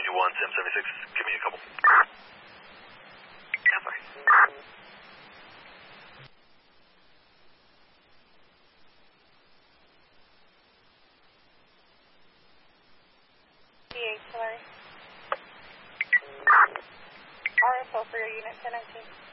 91, 776. Give me a couple. Over. RFO for your unit 1019.